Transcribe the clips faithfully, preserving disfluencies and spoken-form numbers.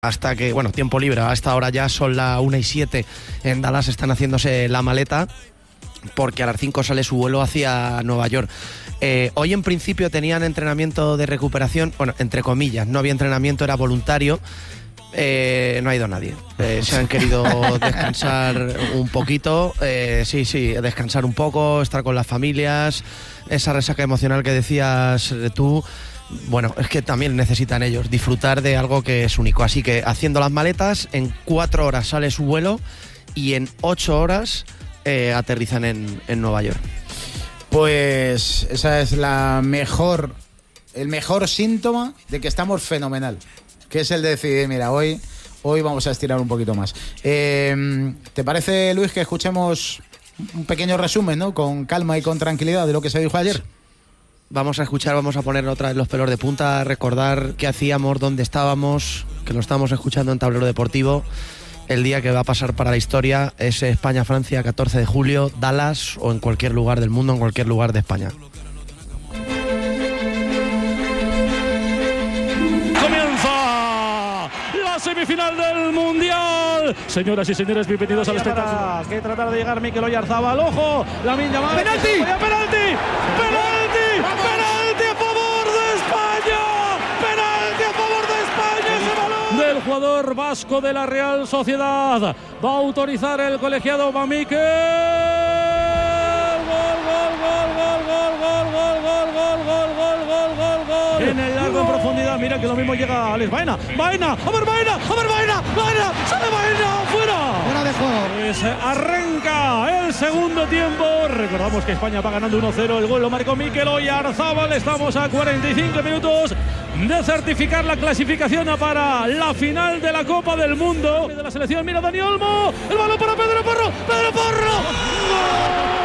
hasta que, bueno, tiempo libre, hasta ahora ya son las una y siete en Dallas, están haciéndose la maleta porque a las cinco sale su vuelo hacia Nueva York. Eh, hoy en principio tenían entrenamiento de recuperación, bueno, entre comillas, no había entrenamiento, era voluntario. Eh, no ha ido nadie, eh, se han querido descansar un poquito, eh, sí, sí, descansar un poco, estar con las familias, esa resaca emocional que decías tú. Bueno, es que también necesitan ellos disfrutar de algo que es único. Así que haciendo las maletas, en cuatro horas sale su vuelo y en ocho horas eh, aterrizan en, en Nueva York. Pues esa es la mejor, el mejor síntoma de que estamos fenomenal, que es el de decidir, mira, hoy, hoy vamos a estirar un poquito más. Eh, ¿Te parece, Luis, que escuchemos un pequeño resumen, ¿no? Con calma y con tranquilidad de lo que se dijo ayer? Vamos a escuchar, vamos a poner otra vez los pelos de punta, recordar qué hacíamos, dónde estábamos, que lo estamos escuchando en Tablero Deportivo. El día que va a pasar para la historia es España-Francia, catorce de julio, Dallas o en cualquier lugar del mundo, en cualquier lugar de España. Comienza la semifinal del Mundial. Señoras y señores, bienvenidos al espectáculo. Que tratar de llegar Mikel Oyarzabal. Ojo, Lamine Yamal. ¡Penalti! ¡Penalti! ¡Penalti! ¡Penalti a favor de España! ¡Penalti a favor de España! Ese balón del jugador vasco de la Real Sociedad. Va a autorizar el colegiado Mamikel. Gol, gol, gol, gol, gol, gol, gol, gol, gol, gol, gol, gol, gol, gol. En el largo en profundidad, mira que lo mismo llega Alex Baena. Baena, a ver Baena, a ver Baena, Baena, sale Baena, fuera. Fuera de juego. Pues arranca el segundo tiempo. Recordamos que España va ganando uno cero. El gol lo marcó Mikel Oyarzabal. Estamos a cuarenta y cinco minutos de certificar la clasificación para la final de la Copa del Mundo. De la selección, mira Dani Olmo. El balón para Pedro Porro. Pedro Porro. ¡Gol!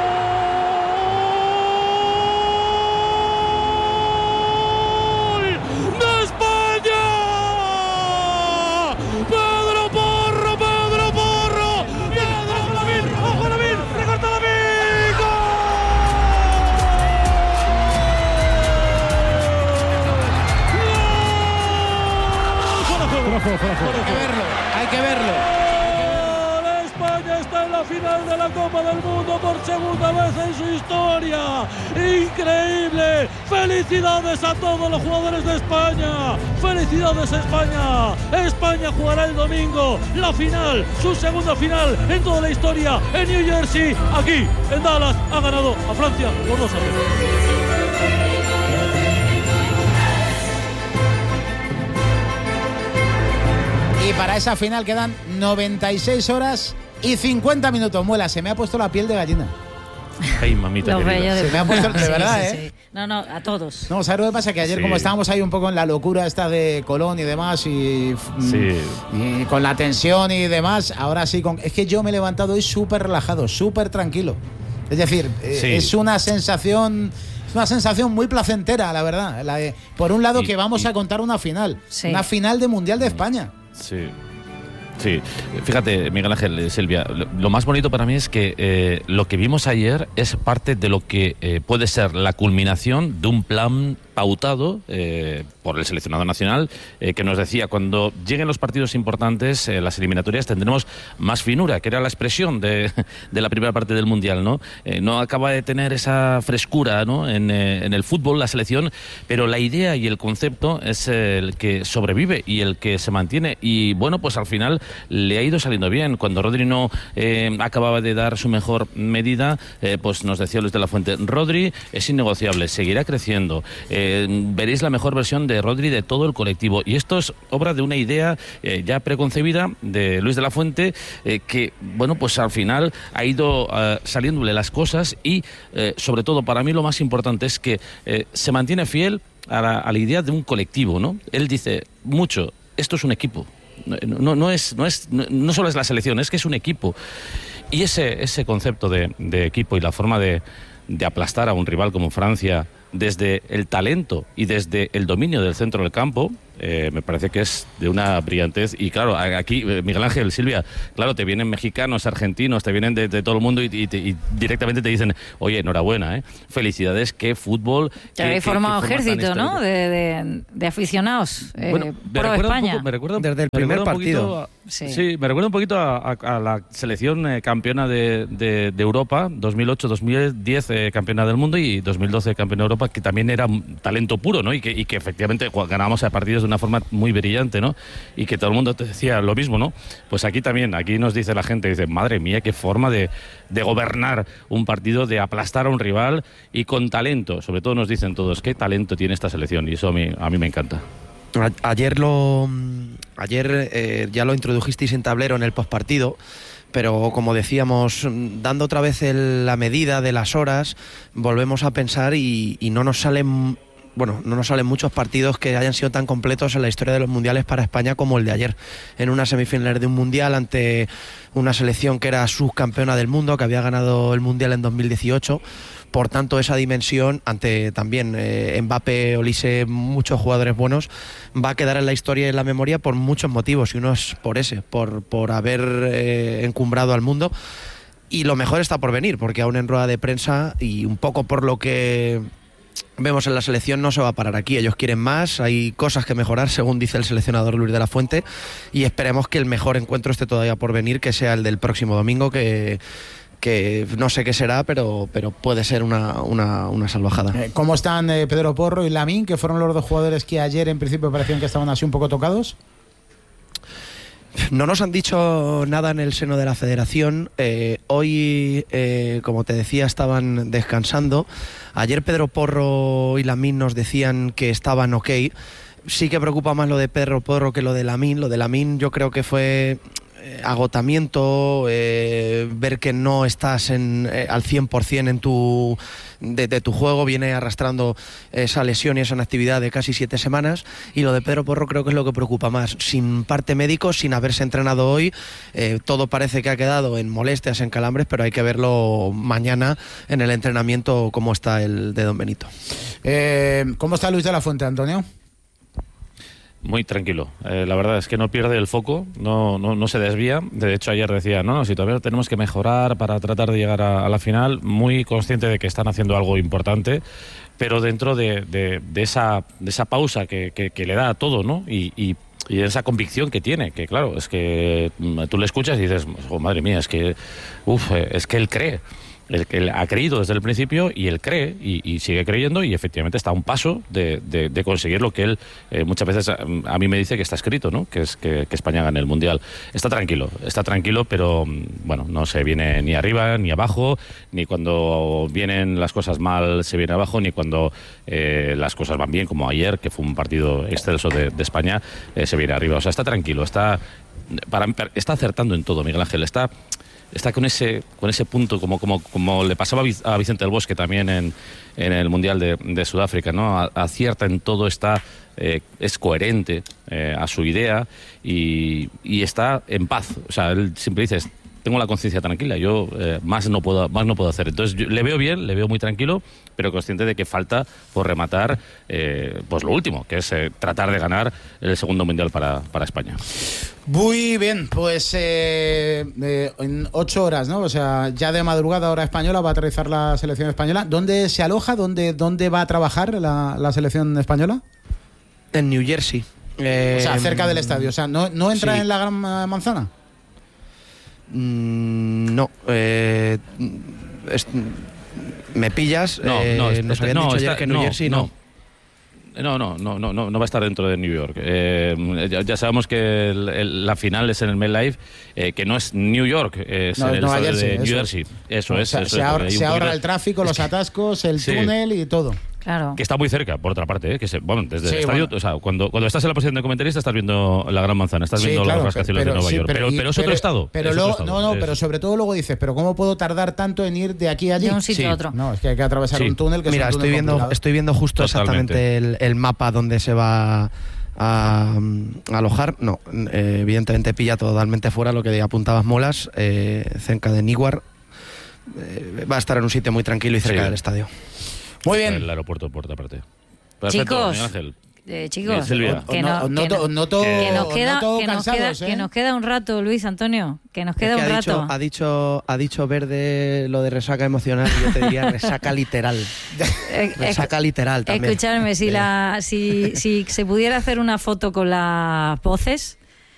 Hay que verlo, hay que verlo. España está en la final de la Copa del Mundo por segunda vez en su historia. Increíble. Felicidades a todos los jugadores de España. Felicidades España. España jugará el domingo la final, su segunda final en toda la historia en New Jersey. Aquí en Dallas ha ganado a Francia por dos a cero. Y para esa final quedan noventa y seis horas y cincuenta minutos. Muela, se me ha puesto la piel de gallina. Ay, mamita querida. Se me ha puesto, de sí, verdad, sí, ¿eh? Sí. No, no, a todos. No, ¿sabes lo que pasa? Que ayer, sí. como estábamos ahí un poco en la locura esta de Colón y demás, y, sí. y con la tensión y demás, ahora sí, con, es que yo me he levantado hoy súper relajado, súper tranquilo. Es decir, sí. es una sensación... Es una sensación muy placentera, la verdad. La de, por un lado, y, que vamos y, a contar una final. Sí. Una final de Mundial de España. Sí. Sí, fíjate, Miguel Ángel, Silvia, lo, lo más bonito para mí es que eh, lo que vimos ayer es parte de lo que eh, puede ser la culminación de un plan pautado eh, por el seleccionado nacional, eh, que nos decía, cuando lleguen los partidos importantes, eh, las eliminatorias, tendremos más finura, que era la expresión de, de la primera parte del Mundial, ¿no? Eh, no acaba de tener esa frescura, ¿no? en, eh, en el fútbol, la selección, pero la idea y el concepto es el que sobrevive y el que se mantiene, y bueno, pues al final le ha ido saliendo bien. Cuando Rodri no eh, acababa de dar su mejor medida, eh, pues nos decía Luis de la Fuente, Rodri es innegociable, seguirá creciendo, eh, veréis la mejor versión de Rodri de todo el colectivo, y esto es obra de una idea eh, ya preconcebida de Luis de la Fuente, eh, que bueno, pues al final ha ido uh, saliéndole las cosas, y eh, sobre todo para mí lo más importante es que eh, se mantiene fiel a la, a la idea de un colectivo, ¿no? Él dice mucho, esto es un equipo. No, no, es, no, es, no, no solo es la selección, es que es un equipo. Y ese, ese concepto de, de equipo y la forma de, de aplastar a un rival como Francia desde el talento y desde el dominio del centro del campo, eh, me parece que es de una brillantez. Y claro, aquí, Miguel Ángel, Silvia, claro, te vienen mexicanos, argentinos, te vienen de, de todo el mundo y, y, y directamente te dicen, oye, enhorabuena, ¿eh? Felicidades, qué fútbol. Ya habéis formado ejército, ¿no? De, de, de aficionados eh, bueno, pro España. Poco, me recuerda, desde el primer partido. A, sí. sí, me recuerda un poquito a, a, a la selección eh, campeona de, de, de Europa, dos mil ocho dos mil diez eh, campeona del mundo y dos mil doce campeona de Europa, que también era talento puro, ¿no? Y que, y que efectivamente ganábamos a partidos de una forma muy brillante, ¿no? Y que todo el mundo te decía lo mismo, ¿no? Pues aquí también, aquí nos dice la gente, dice, madre mía, qué forma de, de gobernar un partido, de aplastar a un rival y con talento. Sobre todo nos dicen todos, qué talento tiene esta selección y eso a mí, a mí me encanta. Ayer lo ayer eh, ya lo introdujisteis en tablero en el postpartido, pero como decíamos, dando otra vez el, la medida de las horas, volvemos a pensar y, y no nos salen bueno, no nos salen muchos partidos que hayan sido tan completos en la historia de los mundiales para España como el de ayer, en una semifinal de un mundial ante una selección que era subcampeona del mundo, que había ganado el mundial en dos mil dieciocho. Por tanto, esa dimensión, ante también eh, Mbappé, Olise, muchos jugadores buenos, va a quedar en la historia y en la memoria por muchos motivos, y uno es por ese, por, por haber eh, encumbrado al mundo. Y lo mejor está por venir, porque aún en rueda de prensa, y un poco por lo que vemos en la selección, no se va a parar aquí. Ellos quieren más, hay cosas que mejorar, según dice el seleccionador Luis de la Fuente, y esperemos que el mejor encuentro esté todavía por venir, que sea el del próximo domingo, que... que no sé qué será, pero, pero puede ser una, una, una salvajada. ¿Cómo están eh, Pedro Porro y Lamine, que fueron los dos jugadores que ayer en principio parecían que estaban así un poco tocados? No nos han dicho nada en el seno de la federación. Eh, hoy, eh, como te decía, estaban descansando. Ayer Pedro Porro y Lamine nos decían que estaban ok. Sí que preocupa más lo de Pedro Porro que lo de Lamine. Lo de Lamine yo creo que fue agotamiento, eh, ver que no estás en, eh, al cien por ciento en tu, de, de tu juego, viene arrastrando esa lesión y esa inactividad de casi siete semanas, y lo de Pedro Porro creo que es lo que preocupa más, sin parte médico, sin haberse entrenado hoy, eh, todo parece que ha quedado en molestias, en calambres, pero hay que verlo mañana en el entrenamiento cómo está el de Don Benito. Eh, ¿Cómo está Luis de la Fuente, Antonio? Muy tranquilo, eh, la verdad es que no pierde el foco, no, no, no se desvía. De hecho ayer decía, no, no, si todavía tenemos que mejorar para tratar de llegar a, a la final, muy consciente de que están haciendo algo importante, pero dentro de, de, de, esa, de esa pausa que, que, que le da a todo, ¿no? Y, y, y esa convicción que tiene, que claro, es que tú le escuchas y dices, oh, madre mía, es que, uf, es que él cree. Él, él ha creído desde el principio y él cree y, y sigue creyendo, y efectivamente está a un paso de, de, de conseguir lo que él eh, muchas veces a, a mí me dice que está escrito, ¿no? Que es que, que España gane el Mundial. Está tranquilo, está tranquilo, pero bueno, no se viene ni arriba ni abajo, ni cuando vienen las cosas mal se viene abajo, ni cuando eh, las cosas van bien, como ayer, que fue un partido excelso de, de España, eh, se viene arriba. O sea, está tranquilo, está, para, está acertando en todo, Miguel Ángel, está... Está con ese con ese punto, como como como le pasaba a Vicente del Bosque también en, en el Mundial de, de Sudáfrica, ¿no? Acierta en todo, está eh, es coherente eh, a su idea y, y está en paz. O sea, él siempre dice, tengo la conciencia tranquila, yo eh, más no puedo más no puedo hacer. Entonces yo le veo bien, le veo muy tranquilo, pero consciente de que falta por rematar eh, pues lo último, que es eh, tratar de ganar el segundo Mundial para, para España. Muy bien, pues eh, eh, en ocho horas, ¿no? O sea, ya de madrugada, hora española, va a aterrizar la selección española. ¿Dónde se aloja? ¿Dónde, dónde va a trabajar la, la selección española? En New Jersey. Eh, o sea, cerca del estadio. O sea, ¿no, no entra sí. en la Gran Manzana? Mm, no. Eh, es, me pillas. No, eh, no, nos habían no, dicho está, ayer que New no, Jersey no. no. No, no, no, no, no, no va a estar dentro de New York. Eh, ya, ya sabemos que el, el, la final es en el MetLife, eh, que no es New York, es no, el no, estadio Jersey, de New eso Jersey. Eso no, es. O sea, eso se es, ahorra, se ahorra poquito, el tráfico, los que, atascos, el sí. túnel y todo. Claro. Que está muy cerca, por otra parte, ¿eh? Que se, bueno, desde sí, el estadio, bueno. o sea, cuando, cuando estás en la posición de comentarista estás viendo la Gran Manzana, estás sí, viendo claro, los rascacielos pero, de Nueva sí, York, pero, pero, y, pero es pero, otro estado. Pero es luego, otro estado, no, no, es, pero sobre todo luego dices, pero ¿cómo puedo tardar tanto en ir de aquí a allí? De un sitio sí. a otro. No, es que hay que atravesar sí. un túnel que Mira, es un túnel estoy viendo, complicado. estoy viendo justo Totalmente. exactamente el, el mapa donde se va a, a alojar. No, eh, evidentemente pilla totalmente fuera lo que apuntabas Molas, eh, cerca de Newark. Eh, va a estar en un sitio muy tranquilo y cerca Sí. del estadio. Muy bien. El aeropuerto por otra parte. Perfecto, Chicos, Miguel Ángel. Eh, chicos, Silvia. que, no, no, que, no, noto, que nos queda, noto que nos cansados, queda, ¿eh? que nos queda un rato, Luis Antonio, que nos queda Es que un ha rato. dicho, ha dicho ha dicho Verde lo de resaca emocional y yo te diría resaca literal. Eh, Resaca eh, literal también. Escuchadme, si, la, si, si se pudiera hacer una foto con las voces,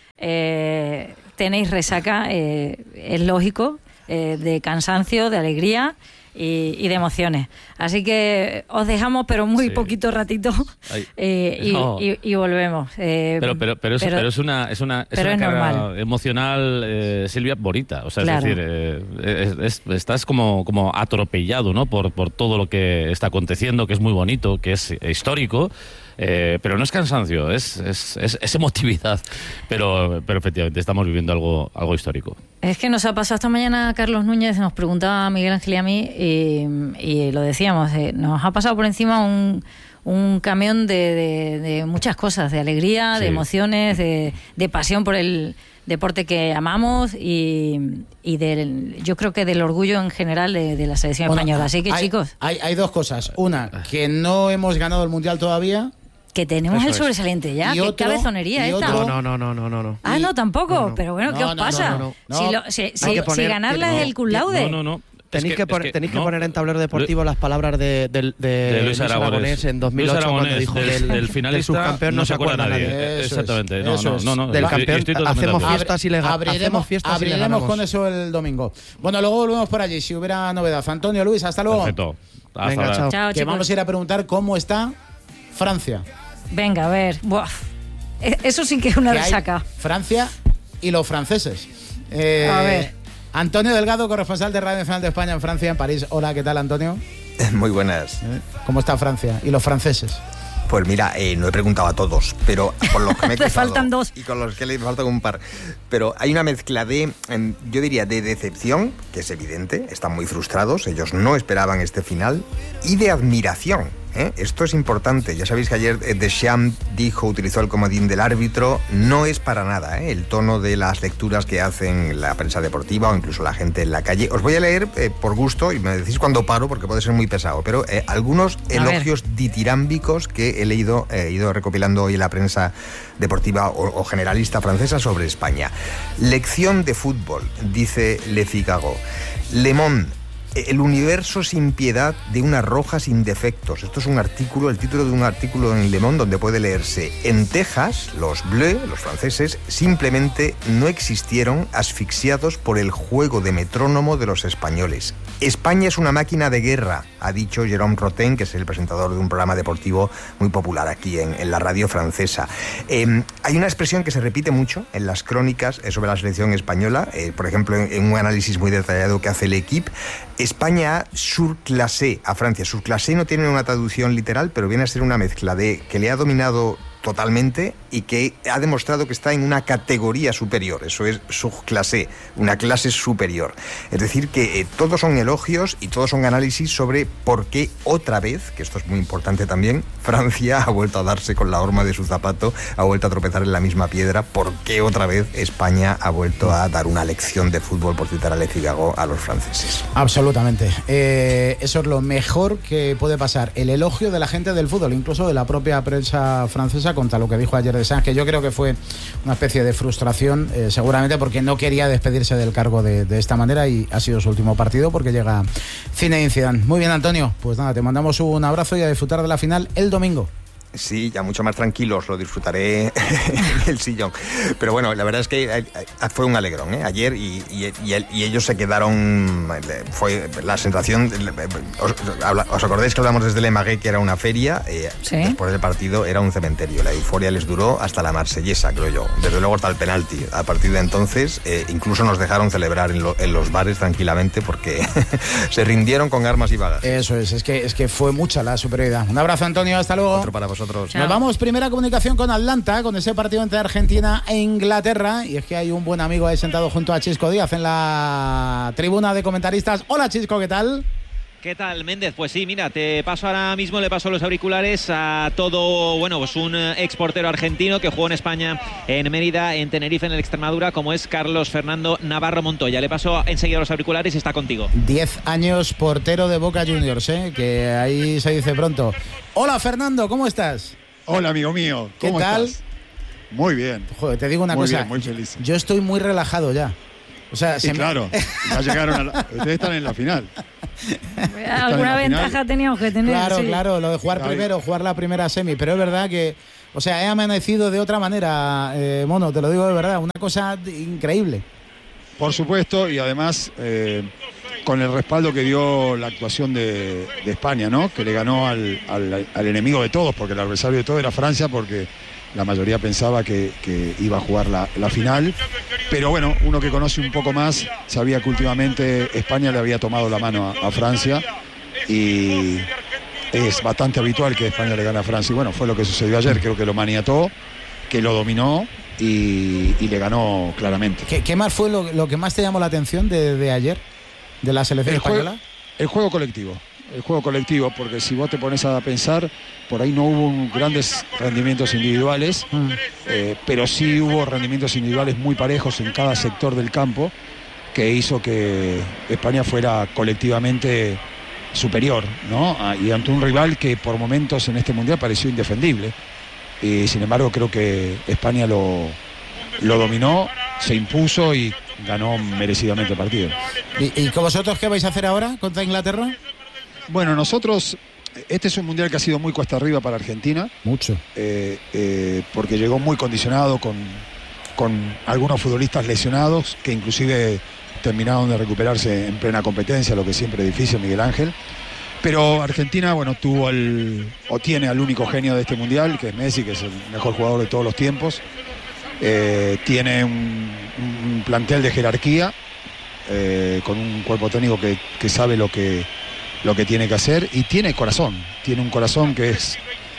eh, tenéis resaca, eh, es lógico, eh, de cansancio, de alegría y, y de emociones. Así que os dejamos, pero muy Sí. poquito ratito, Ay, eh, y, no. y, y volvemos. Eh, Pero, pero, pero, es, pero- pero es una, es una, es pero una es carga normal. emocional, eh, Silvia, bonita. O sea, Claro. es decir, eh, es- es- estás como, como atropellado, ¿no? Por, por todo lo que está aconteciendo, que es muy bonito, que es histórico. Eh, pero no es cansancio, es, es, es, es emotividad. Pero, pero efectivamente estamos viviendo algo, algo histórico. Es que nos ha pasado esta mañana Carlos Núñez, nos preguntaba a Miguel Ángel y a mí, y, y lo decíamos, eh, nos ha pasado por encima un, un camión de, de, de muchas cosas, de alegría, de Sí. emociones, de, de pasión por el deporte que amamos y, y del, yo creo que del orgullo en general de, de la selección Bueno, española. Así que, hay, chicos, Hay, hay dos cosas. Una, que no hemos ganado el Mundial todavía. que tenemos Eso el es. sobresaliente ya, Y qué otro- cabezonería y esta. otro- No, no, no, no, no, no. Ah, y- no, tampoco, no, no. pero bueno, ¿qué No, os no, pasa? no, no, no. Si, No. lo- si, Hay si- que poner- si ganarla que es no. el cum laude. No, no, no. Tenéis Es que, es poner, tenéis que no. poner en tablero deportivo las palabras de, de, de, de Luis Aragonés en dos mil ocho Luis cuando Aragonés, dijo del, que el, del el finalista subcampeón no se acuerda nadie. nadie. Eso es, Exactamente. No, eso no, es. no, no. Del estoy- campeón estoy totalmente hacemos de acuerdo. fiestas y le ga- abriremos, hacemos fiestas y le abriremos ganamos. con eso el domingo. Bueno, luego volvemos por allí, si hubiera novedad. Antonio, Luis, hasta luego. Perfecto. Hasta Venga, ahora. chao. Chao, Que chicos. vamos a ir a preguntar cómo está Francia. Venga, a ver. Buah. E- Eso sí que es una Que hay resaca. Francia y los franceses. Eh, A ver. Antonio Delgado, corresponsal de Radio Nacional de España en Francia, en París. Hola, ¿qué tal, Antonio? Muy buenas. ¿Eh? ¿Cómo está Francia y los franceses? Pues mira, eh, no he preguntado a todos, pero por los que me he Te cruzado faltan dos. y con los que le faltan un par. Pero hay una mezcla de, em, yo diría, de decepción, que es evidente, están muy frustrados, ellos no esperaban este final, y de admiración. ¿eh? Esto es importante. Ya sabéis que ayer eh, Deschamps dijo, utilizó el comodín del árbitro. No es para nada ¿eh? el tono de las lecturas que hacen la prensa deportiva o incluso la gente en la calle. Os voy a leer eh, por gusto y me decís cuando paro porque puede ser muy pesado, pero eh, algunos A elogios ditirámbicos que he leído, he ido recopilando hoy en la prensa deportiva o, o generalista francesa sobre España. Lección de fútbol, dice Le Figaro. Le Monde. El universo sin piedad de una roja sin defectos. Esto es un artículo, el título de un artículo en Le Monde donde puede leerse: en Texas, los Bleus, los franceses, simplemente no existieron, asfixiados por el juego de metrónomo de los españoles. España es una máquina de guerra, ha dicho Jérôme Rotten, que es el presentador de un programa deportivo muy popular aquí en, en la radio francesa. Eh, hay una expresión que se repite mucho en las crónicas eh, sobre la selección española, eh, por ejemplo, en, en un análisis muy detallado que hace l'Equipe. España ha surclassé a Francia. Surclassé no tiene una traducción literal, pero viene a ser una mezcla de que le ha dominado totalmente y que ha demostrado que está en una categoría superior. Eso es surclassé, una clase superior. Es decir, que eh, todos son elogios y todos son análisis sobre por qué otra vez, que esto es muy importante también, Francia ha vuelto a darse con la horma de su zapato, ha vuelto a tropezar en la misma piedra. ¿Por qué otra vez España ha vuelto a dar una lección de fútbol, por citar a Le Figaro, a los franceses? Absolutamente. Eh, eso es lo mejor que puede pasar. El elogio de la gente del fútbol, incluso de la propia prensa francesa, contra lo que dijo ayer de Sanz, que yo creo que fue una especie de frustración, eh, seguramente porque no quería despedirse del cargo de, de esta manera, y ha sido su último partido porque llega Zinedine Zidane. Muy bien, Antonio. Pues nada, te mandamos un abrazo y a disfrutar de la final el domingo. Sí, ya mucho más tranquilos, lo disfrutaré en el sillón. Pero bueno, la verdad es que fue un alegrón, ¿eh? Ayer y, y, y, y ellos se quedaron, fue la sensación, os, os acordáis que hablamos desde Le Marais que era una feria, eh, ¿Sí? Después del partido era un cementerio, la euforia les duró hasta la marsellesa, creo yo, desde luego hasta el penalti. A partir de entonces eh, incluso nos dejaron celebrar en, lo, en los bares tranquilamente porque se rindieron con armas y balas. Eso es, es que, es que fue mucha la superioridad. Un abrazo, Antonio, hasta luego. Otro para vosotros. Chao. Nos vamos, primera comunicación con Atlanta, con ese partido entre Argentina e Inglaterra, y es que hay un buen amigo ahí sentado junto a Chisco Díaz en la tribuna de comentaristas. Hola, Chisco, ¿qué tal? ¿Qué tal, Méndez? Pues sí, mira, te paso ahora mismo, le paso los auriculares a todo, bueno, pues un exportero argentino que jugó en España, en Mérida, en Tenerife, en el Extremadura, como es Carlos Fernando Navarro Montoya. Le paso enseguida los auriculares y está contigo. Diez años portero de Boca Juniors, ¿eh? Que ahí se dice pronto. Hola, Fernando, ¿cómo estás? Hola, amigo mío. ¿Cómo ¿Qué tal? estás? Muy bien. Joder, te digo una muy cosa. Bien, muy feliz. Yo estoy muy relajado ya. O sea, y se claro, me... ya llegaron a la, ustedes están en la final. Alguna ventaja final. teníamos que tener. Claro, sí. claro, lo de jugar Ay. primero, jugar la primera semi, pero es verdad que, o sea, he amanecido de otra manera, eh, Mono, te lo digo de verdad, una cosa increíble. Por supuesto, y además eh, con el respaldo que dio la actuación de, de España, ¿no? Que le ganó al, al, al enemigo de todos, porque el adversario de todos era Francia, porque la mayoría pensaba que, que iba a jugar la, la final, pero bueno, uno que conoce un poco más sabía que últimamente España le había tomado la mano a, a Francia y es bastante habitual que España le gane a Francia y bueno, fue lo que sucedió ayer, creo que lo maniató, que lo dominó y, y le ganó claramente. ¿Qué, qué más fue lo, lo que más te llamó la atención de, de ayer, de la selección el española? Juego, el juego colectivo. El juego colectivo, porque si vos te pones a pensar, por ahí no hubo grandes rendimientos individuales, mm. eh, pero sí hubo rendimientos individuales muy parejos en cada sector del campo, que hizo que España fuera colectivamente superior, ¿no? Y ante un rival que por momentos en este Mundial pareció indefendible. Y sin embargo creo que España lo, lo dominó, se impuso y ganó merecidamente el partido. ¿Y, y con vosotros qué vais a hacer ahora contra Inglaterra? Bueno, nosotros, este es un mundial que ha sido muy cuesta arriba para Argentina. Mucho. Eh, eh, porque llegó muy condicionado con, con algunos futbolistas lesionados que inclusive terminaron de recuperarse en plena competencia, lo que siempre es difícil, Miguel Ángel. Pero Argentina, bueno, tuvo el, o tiene al único genio de este mundial, que es Messi, que es el mejor jugador de todos los tiempos. Eh, tiene un, un plantel de jerarquía, eh, con un cuerpo técnico que, que sabe lo que... lo que tiene que hacer y tiene corazón, tiene un corazón que es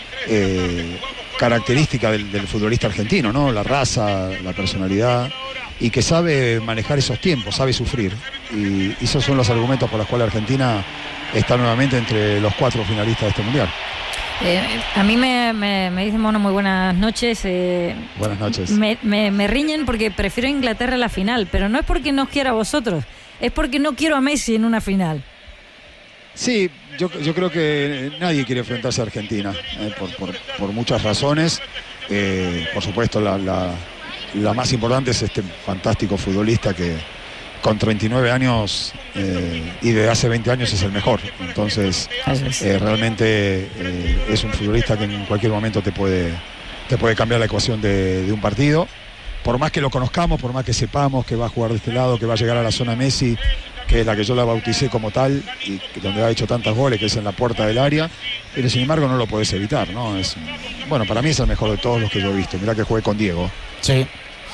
eh, característica del, del futbolista argentino, ¿no? La raza, la personalidad y que sabe manejar esos tiempos, sabe sufrir y, y esos son los argumentos por los cuales Argentina está nuevamente entre los cuatro finalistas de este mundial. Eh, a mí me, me, me dicen, Mono, muy buenas noches. Eh, buenas noches. Me, me, me riñen porque prefiero a Inglaterra en la final, pero no es porque no os quiera a vosotros, es porque no quiero a Messi en una final. Sí, yo, yo creo que nadie quiere enfrentarse a Argentina, eh, por, por, por muchas razones. Eh, por supuesto, la, la, la más importante es este fantástico futbolista que con treinta y nueve años eh, y de hace veinte años es el mejor. Entonces, eh, realmente eh, es un futbolista que en cualquier momento te puede, te puede cambiar la ecuación de, de un partido. Por más que lo conozcamos, por más que sepamos que va a jugar de este lado, que va a llegar a la zona Messi, que es la que yo la bauticé como tal y donde ha hecho tantos goles, que es en la puerta del área, pero sin embargo no lo podés evitar, ¿no? Es, bueno, para mí es el mejor de todos los que yo he visto. Mirá que jugué con Diego. Sí.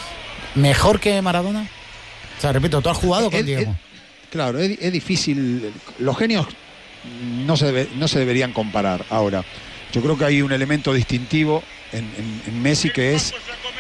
¿Mejor que Maradona? O sea, repito, tú has jugado con es, Diego. Es, claro, es, es difícil. Los genios no se, debe, no se deberían comparar. Ahora, yo creo que hay un elemento distintivo en, en, en Messi que es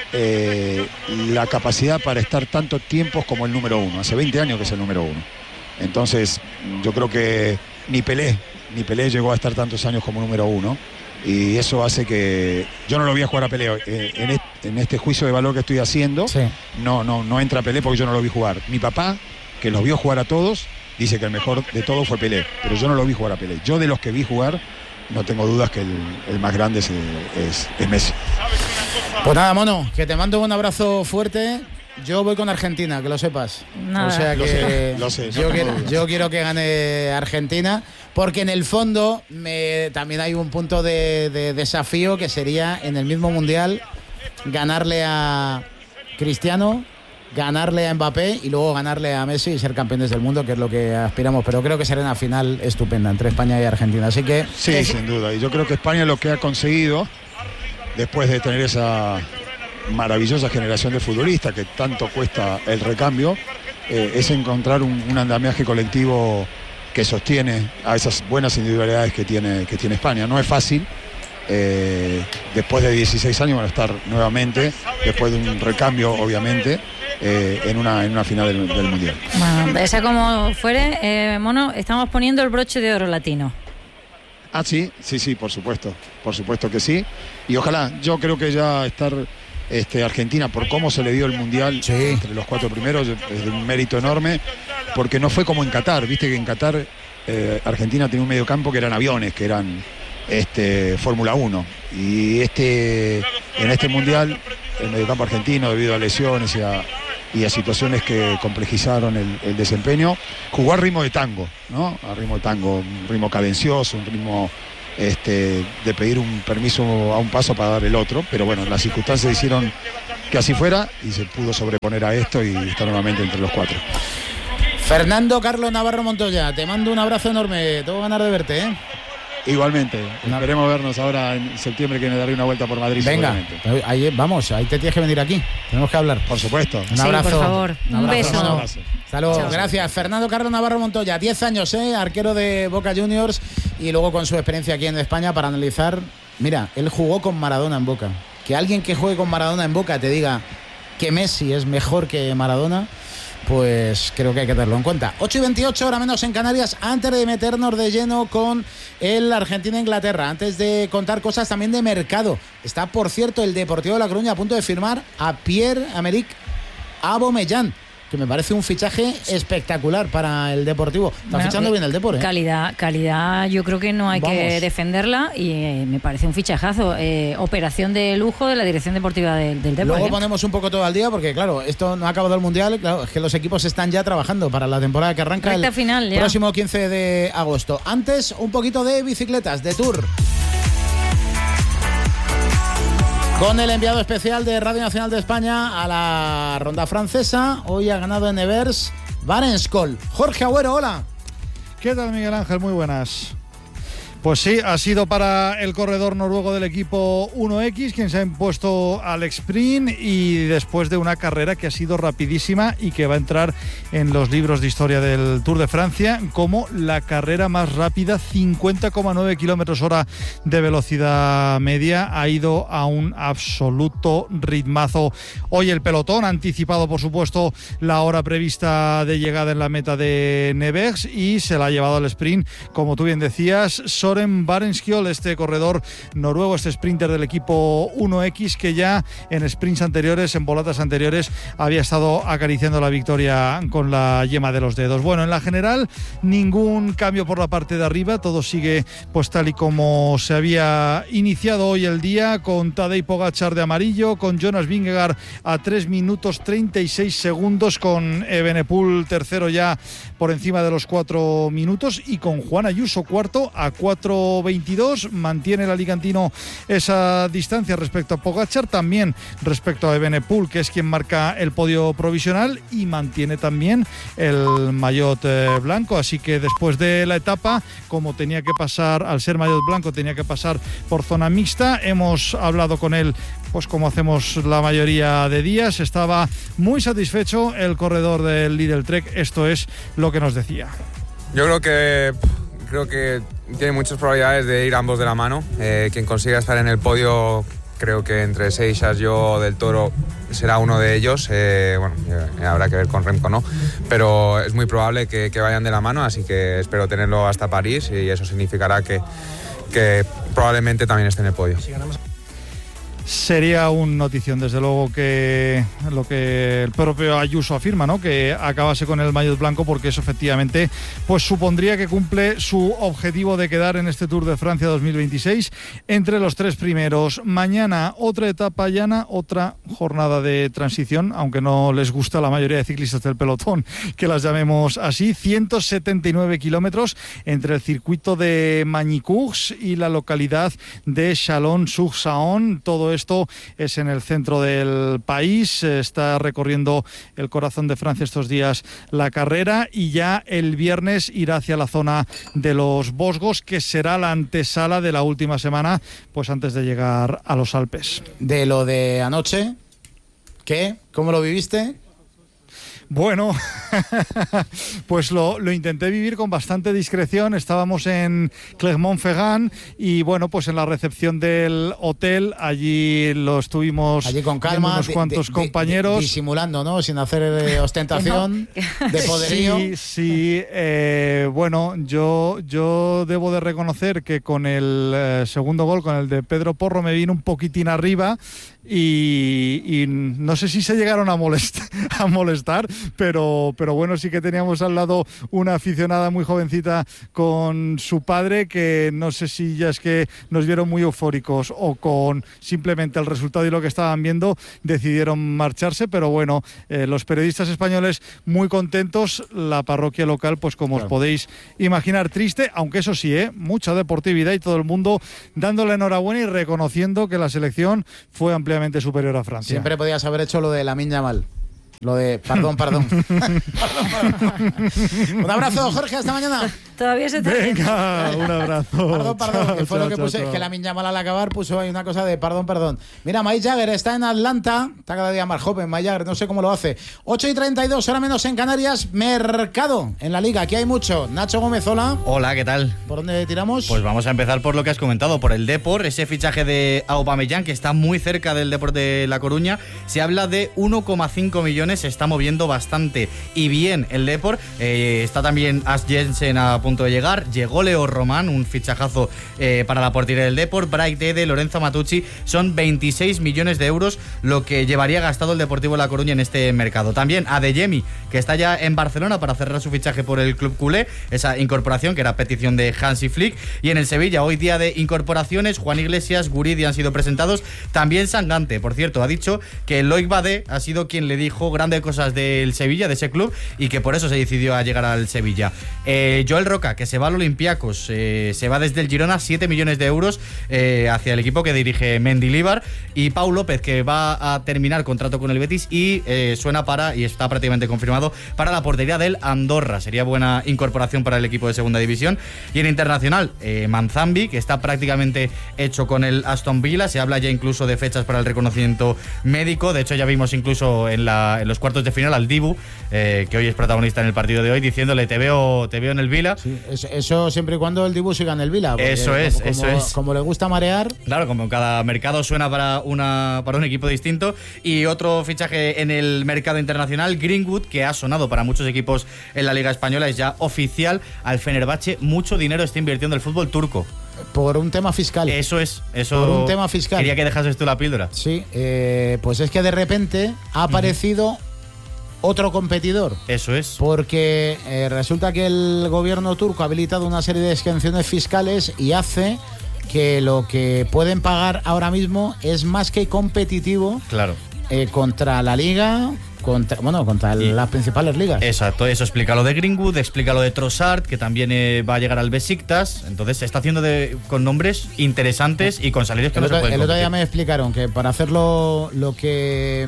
eh, la capacidad para estar tanto tiempo como el número uno. Hace veinte años que es el número uno. Entonces, yo creo que ni Pelé, ni Pelé llegó a estar tantos años como número uno. Y eso hace que... Yo no lo voy a jugar a Pelé. Eh, en, este, en este juicio de valor que estoy haciendo, sí. no, no, no entra Pelé porque yo no lo vi jugar. Mi papá, que los vio jugar a todos, dice que el mejor de todos fue Pelé. Pero yo no lo vi jugar a Pelé. Yo de los que vi jugar, no tengo dudas que el, el más grande es, es, es Messi. Pues nada, Mono, que te mando un abrazo fuerte. Yo voy con Argentina, que lo sepas. Nada. O sea que lo sé, lo sé, yo, quiero, yo quiero que gane Argentina, porque en el fondo me, también hay un punto de, de desafío que sería en el mismo mundial ganarle a Cristiano, ganarle a Mbappé y luego ganarle a Messi y ser campeones del mundo, que es lo que aspiramos. Pero creo que será una final estupenda entre España y Argentina. Así que sí, es... sin duda. Y yo creo que España lo que ha conseguido después de tener esa maravillosa generación de futbolistas que tanto cuesta el recambio, eh, es encontrar un, un andamiaje colectivo que sostiene a esas buenas individualidades que tiene, que tiene España. No es fácil, eh, después de dieciséis años van a estar nuevamente, después de un recambio obviamente, eh, en, una, en una final del, del Mundial. Bueno, sea como fuere, eh, Mono, estamos poniendo el broche de oro latino. Ah, sí, sí, sí, por supuesto, por supuesto que sí. Y ojalá, yo creo que ya estar... Este, Argentina, por cómo se le dio el Mundial, sí, entre los cuatro primeros, es de un mérito enorme, porque no fue como en Qatar, viste que en Qatar eh, Argentina tenía un medio campo que eran aviones, que eran este, Fórmula uno. Y este, en este mundial, el mediocampo argentino, debido a lesiones y a, y a situaciones que complejizaron el, el desempeño, jugó a ritmo de tango, ¿no? A ritmo de tango, un ritmo cadencioso, un ritmo este, de pedir un permiso a un paso para dar el otro, pero bueno, las circunstancias hicieron que así fuera y se pudo sobreponer a esto y está nuevamente entre los cuatro. Fernando Carlos Navarro Montoya, te mando un abrazo enorme, tengo ganas de verte, ¿eh? Igualmente, esperemos vernos ahora en septiembre, que me daré una vuelta por Madrid. Venga, ahí, vamos, ahí te tienes que venir aquí, tenemos que hablar. Por supuesto. Un abrazo. Sí, por favor, un, un abrazo. beso. Un abrazo. Hasta luego, Chao. Gracias. Fernando Carlos Navarro Montoya, diez años, ¿eh? Arquero de Boca Juniors y luego con su experiencia aquí en España para analizar. Mira, él jugó con Maradona en Boca. Que alguien que juegue con Maradona en Boca te diga que Messi es mejor que Maradona, pues creo que hay que tenerlo en cuenta. ocho y veintiocho, hora menos en Canarias, antes de meternos de lleno con el Argentina-Inglaterra, antes de contar cosas también de mercado. Está, por cierto, el Deportivo de La Coruña a punto de firmar a Pierre-Emerick Aubameyang, que me parece un fichaje espectacular para el Deportivo. Está bueno, fichando bien el Depor, ¿eh? Calidad, calidad, yo creo que no hay Vamos. que defenderla y eh, me parece un fichajazo. Eh, operación de lujo de la dirección deportiva del, del Depor. Luego ¿eh? ponemos un poco todo al día porque, claro, esto no ha acabado el Mundial. Claro, es que los equipos están ya trabajando para la temporada que arranca Recta el final, ya. próximo quince de agosto. Antes, un poquito de bicicletas, de Tour. Con el enviado especial de Radio Nacional de España a la ronda francesa, hoy ha ganado en Nevers Varenskol. Jorge Agüero, hola. ¿Qué tal, Miguel Ángel? Muy buenas. Pues sí, ha sido para el corredor noruego del equipo uno equis quien se ha impuesto al sprint y después de una carrera que ha sido rapidísima y que va a entrar en los libros de historia del Tour de Francia como la carrera más rápida, cincuenta coma nueve kilómetros hora de velocidad media. Ha ido a un absoluto ritmazo. Hoy el pelotón ha anticipado, por supuesto, la hora prevista de llegada en la meta de Nevers y se la ha llevado al sprint, como tú bien decías, Søren Varenskiold, este corredor noruego, este sprinter del equipo uno equis que ya en sprints anteriores, en volatas anteriores, había estado acariciando la victoria con la yema de los dedos. Bueno, en la general, ningún cambio por la parte de arriba, todo sigue pues tal y como se había iniciado hoy el día, con Tadej Pogačar de amarillo, con Jonas Vingegaard a tres minutos treinta y seis segundos, con Evenepoel tercero ya por encima de los cuatro minutos y con Juan Ayuso cuarto a cuatro veintidós. Mantiene el alicantino esa distancia respecto a Pogačar, también respecto a Evenepoel, que es quien marca el podio provisional, y mantiene también el maillot eh, blanco. Así que después de la etapa, como tenía que pasar, al ser maillot blanco, tenía que pasar por zona mixta. Hemos hablado con él, pues como hacemos la mayoría de días. Estaba muy satisfecho el corredor del Lidl Trek. Esto es lo que nos decía. Yo creo que creo que tiene muchas probabilidades de ir ambos de la mano. Eh, quien consiga estar en el podio, creo que entre Seixas, yo, Del Toro, será uno de ellos. Eh, bueno, eh, habrá que ver con Remco, ¿no? Pero es muy probable que, que vayan de la mano, así que espero tenerlo hasta París y eso significará que, que probablemente también esté en el podio. Sería un notición, desde luego, que lo que el propio Ayuso afirma, ¿no? Que acabase con el maillot blanco, porque eso efectivamente pues supondría que cumple su objetivo de quedar en este Tour de Francia dos mil veintiséis entre los tres primeros. Mañana otra etapa llana, otra jornada de transición, aunque no les gusta a la mayoría de ciclistas del pelotón que las llamemos así. ciento setenta y nueve kilómetros entre el circuito de Magny-Cours y la localidad de Chalon-sur-Saône. Todo esto es en el centro del país. Está recorriendo el corazón de Francia estos días la carrera y ya el viernes irá hacia la zona de los Vosgos, que será la antesala de la última semana, pues antes de llegar a los Alpes. De lo de anoche, ¿qué? ¿Cómo lo viviste? Bueno, pues lo, lo intenté vivir con bastante discreción. Estábamos en Clermont-Ferrand y bueno, pues en la recepción del hotel, allí lo estuvimos allí con calma, unos cuantos di, di, compañeros. Di, disimulando, ¿no? Sin hacer eh, ostentación, de poderío. Sí, sí. Eh, bueno, yo, yo debo de reconocer que con el eh, segundo gol, con el de Pedro Porro, me vino un poquitín arriba. y, y no sé si se llegaron a molestar, a molestar pero, pero bueno, sí que teníamos al lado una aficionada muy jovencita con su padre, que no sé si ya es que nos vieron muy eufóricos o con simplemente el resultado y lo que estaban viendo decidieron marcharse, pero bueno, eh, los periodistas españoles muy contentos, la parroquia local pues como claro. os podéis imaginar triste, aunque eso sí, ¿eh? mucha deportividad y todo el mundo dándole enhorabuena y reconociendo que la selección fue ampliamente superior a Francia. Siempre podías haber hecho lo de Lamine Yamal. Lo de perdón, perdón. perdón, perdón. Un abrazo, Jorge, hasta mañana. Todavía se te... Venga, un abrazo. Perdón, perdón, chao, que fue chao, lo que chao, puse, chao. que Lamine Yamal al acabar puso ahí una cosa de perdón, perdón. Mira, Mike Jagger está en Atlanta, está cada día más joven, Mike Jagger, no sé cómo lo hace. ocho y treinta y dos, hora menos en Canarias, mercado en la Liga, aquí hay mucho. Nacho Gómez, hola. Hola, ¿qué tal? ¿Por dónde tiramos? Pues vamos a empezar por lo que has comentado, por el Depor, ese fichaje de Aubameyang que está muy cerca del Depor de La Coruña. Se habla de uno coma cinco millones, se está moviendo bastante y bien el Depor. Eh, está también As Jensen a punto de llegar. Llegó Leo Román, un fichajazo eh, para la portería del Depor. Bright Dede, Lorenzo Matucci. Son veintiséis millones de euros lo que llevaría gastado el Deportivo de La Coruña en este mercado. También Adeyemi, que está ya en Barcelona para cerrar su fichaje por el club culé. Esa incorporación que era petición de Hansi Flick. Y en el Sevilla, hoy día de incorporaciones, Juan Iglesias, Guridi han sido presentados. También Sangante, por cierto, ha dicho que Loic Badé ha sido quien le dijo grandes cosas del Sevilla, de ese club, y que por eso se decidió a llegar al Sevilla. Eh, Joel Roca, que se va al Olympiacos, eh, se va desde el Girona, siete millones de euros eh, hacia el equipo que dirige Mendilibar. Y Pau López, que va a terminar contrato con el Betis y eh, suena para, y está prácticamente confirmado, para la portería del Andorra. Sería buena incorporación para el equipo de segunda división. Y en internacional, eh, Manzambi, que está prácticamente hecho con el Aston Villa. Se habla ya incluso de fechas para el reconocimiento médico. De hecho, ya vimos incluso en, la, en los cuartos de final al Dibu, eh, que hoy es protagonista en el partido de hoy, diciéndole te veo, te veo en el Vila. Sí, eso siempre y cuando el Dibu siga en el Vila. Eso es, como, eso como, es. Como le gusta marear. Claro, como en cada mercado suena para, una, para un equipo distinto. Y otro fichaje en el mercado internacional, Greenwood, que ha sonado para muchos equipos en la Liga Española, es ya oficial al Fenerbahce. Mucho dinero está invirtiendo el fútbol turco. Por un tema fiscal. Eso es, eso. Por un tema fiscal. Quería que dejases tú la píldora. Sí, eh, pues es que de repente ha aparecido... Uh-huh. Otro competidor. Eso es. Porque eh, resulta que el gobierno turco ha habilitado una serie de exenciones fiscales y hace que lo que pueden pagar ahora mismo es más que competitivo. Claro. Eh, contra la liga, contra, bueno, contra y, las principales ligas. Exacto, eso explica lo de Greenwood, explica lo de Trossard, que también eh, va a llegar al Besiktas. Entonces se está haciendo de, con nombres interesantes y con salarios que el no otro, se pueden El otro competir. día me explicaron que para hacerlo lo que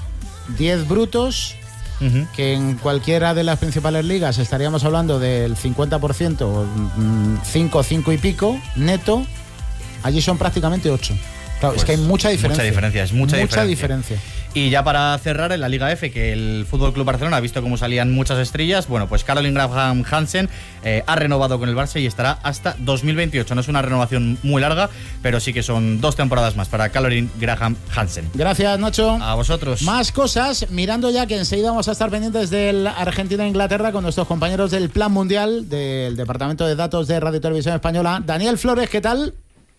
diez brutos, uh-huh. que en cualquiera de las principales ligas estaríamos hablando del cincuenta por ciento, cinco, cinco y pico neto, allí son prácticamente ocho. Claro, pues es que hay mucha diferencia. Mucha diferencia, es mucha, mucha diferencia. diferencia. Y ya para cerrar, en la Liga F, que el F C Barcelona ha visto cómo salían muchas estrellas, bueno, pues Caroline Graham Hansen eh, ha renovado con el Barça y estará hasta dos mil veintiocho. No es una renovación muy larga, pero sí que son dos temporadas más para Caroline Graham Hansen. Gracias, Nacho. A vosotros. Más cosas, mirando ya que enseguida vamos a estar pendientes del Argentina-Inglaterra con nuestros compañeros del Plan Mundial, del Departamento de Datos de Radio y Televisión Española. Daniel Flores, ¿qué tal?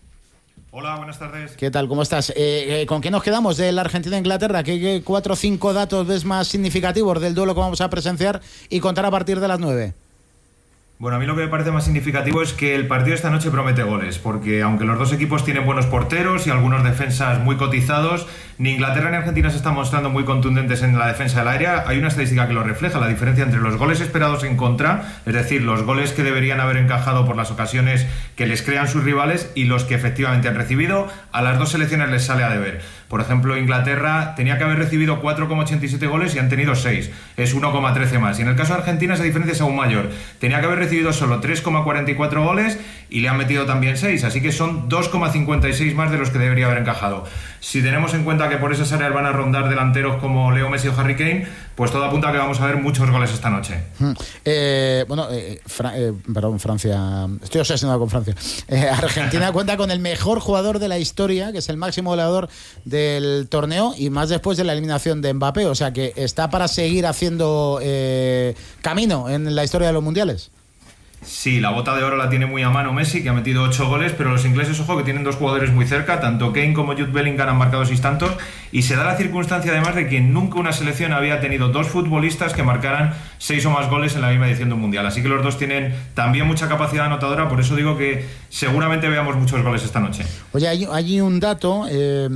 Hola, buenas tardes. ¿Qué tal? ¿Cómo estás? Eh, eh, ¿Con qué nos quedamos de la Argentina-Inglaterra? ¿Qué, ¿Qué cuatro o cinco datos ves más significativos del duelo que vamos a presenciar y contar a partir de las nueve? Bueno, a mí lo que me parece más significativo es que el partido esta noche promete goles, porque aunque los dos equipos tienen buenos porteros y algunos defensas muy cotizados, ni Inglaterra ni Argentina se están mostrando muy contundentes en la defensa del área. Hay una estadística que lo refleja, la diferencia entre los goles esperados en contra, es decir, los goles que deberían haber encajado por las ocasiones que les crean sus rivales y los que efectivamente han recibido, a las dos selecciones les sale a deber. Por ejemplo, Inglaterra tenía que haber recibido cuatro coma ochenta y siete goles y han tenido seis, es uno coma trece más. Y en el caso de Argentina esa diferencia es aún mayor, tenía que haber recibido solo tres coma cuarenta y cuatro goles y le han metido también seis, así que son dos coma cincuenta y seis más de los que debería haber encajado. Si tenemos en cuenta que por esas áreas van a rondar delanteros como Leo Messi o Harry Kane, pues todo apunta a que vamos a ver muchos goles esta noche. Eh, bueno, eh, Fra- eh, perdón, Francia, estoy obsesionado con Francia. Eh, Argentina cuenta con el mejor jugador de la historia, que es el máximo goleador del torneo y más después de la eliminación de Mbappé, o sea que está para seguir haciendo eh, camino en la historia de los mundiales. Sí, la bota de oro la tiene muy a mano Messi, que ha metido ocho goles, pero los ingleses, ojo, que tienen dos jugadores muy cerca, tanto Kane como Jude Bellingham han marcado seis tantos, y se da la circunstancia además de que nunca una selección había tenido dos futbolistas que marcaran seis o más goles en la misma edición de un mundial, así que los dos tienen también mucha capacidad anotadora, por eso digo que seguramente veamos muchos goles esta noche. Oye, hay, hay un dato... Eh,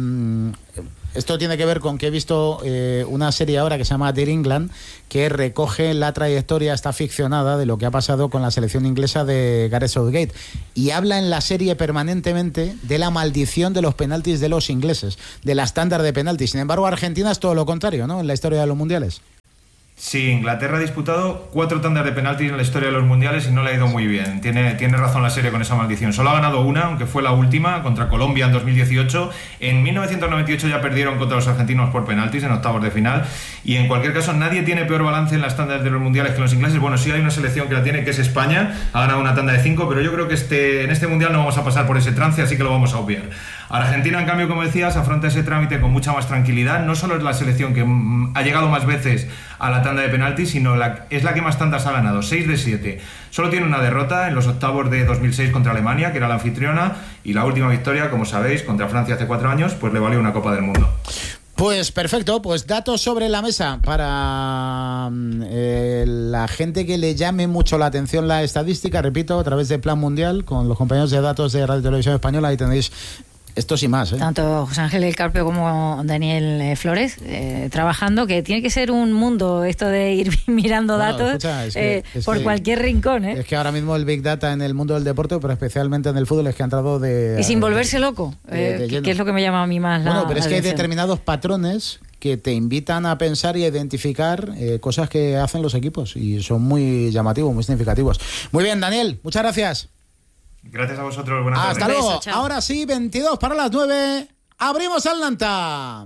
Esto tiene que ver con que he visto eh, una serie ahora que se llama Dear England, que recoge la trayectoria, está ficcionada, de lo que ha pasado con la selección inglesa de Gareth Southgate. Y habla en la serie permanentemente de la maldición de los penaltis de los ingleses, de la estándar de penaltis. Sin embargo, Argentina es todo lo contrario, ¿no?, en la historia de los mundiales. Sí, Inglaterra ha disputado cuatro tandas de penaltis en la historia de los mundiales y no le ha ido muy bien. Tiene, tiene razón la serie con esa maldición. Solo ha ganado una, aunque fue la última, contra Colombia en dos mil dieciocho. En mil novecientos noventa y ocho ya perdieron contra los argentinos por penaltis en octavos de final. Y en cualquier caso, nadie tiene peor balance en las tandas de los mundiales que los ingleses. Bueno, sí hay una selección que la tiene, que es España. Ha ganado una tanda de cinco, pero yo creo que este, en este mundial no vamos a pasar por ese trance, así que lo vamos a obviar. Argentina, en cambio, como decías, afronta ese trámite con mucha más tranquilidad. No solo es la selección que mm, ha llegado más veces a la tanda de penaltis, sino la, es la que más tandas ha ganado, seis de siete. Solo tiene una derrota en los octavos de dos mil seis contra Alemania, que era la anfitriona, y la última victoria, como sabéis, contra Francia hace cuatro años, pues le valió una Copa del Mundo. Pues perfecto, pues datos sobre la mesa para eh, la gente que le llame mucho la atención la estadística, repito, a través de Plan Mundial, con los compañeros de datos de Radio Televisión Española, ahí tenéis esto y más, ¿eh? Tanto José Ángel El Carpio como Daniel eh, Flores eh, trabajando, que tiene que ser un mundo esto de ir mirando bueno, datos escucha, es que, eh, es por que, cualquier rincón, ¿eh? Es que ahora mismo el Big Data en el mundo del deporte, pero especialmente en el fútbol, es que ha entrado de... Y sin volverse loco, de, de eh, que es lo que me llama a mí más la Bueno, pero es la que hay atención. determinados patrones que te invitan a pensar y a identificar eh, cosas que hacen los equipos y son muy llamativos, muy significativos. Muy bien, Daniel, muchas gracias. Gracias a vosotros, buenas tardes. Hasta luego. Ahora sí, veintidós para las nueve. Abrimos Atlanta.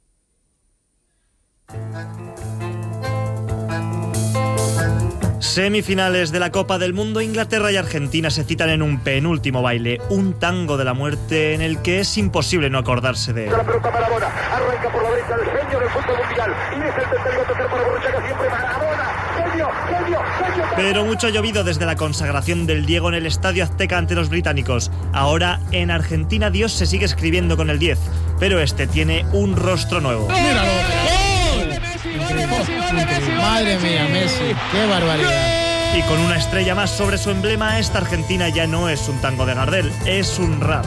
Semifinales de la Copa del Mundo, Inglaterra y Argentina se citan en un penúltimo baile, un tango de la muerte en el que es imposible no acordarse de él. La pelota Maradona, arranca por la derecha el genio del fútbol mundial y es el tercero a tocar para Borruchaga siempre Maradona, genio, genio, genio. Pero mucho ha llovido desde la consagración del Diego en el Estadio Azteca ante los británicos. Ahora en Argentina Dios se sigue escribiendo con el diez, pero este tiene un rostro nuevo. ¡Míralo! Madre mía, Messi, qué barbaridad. Y con una estrella más sobre su emblema, esta Argentina ya no es un tango de Gardel, es un rap.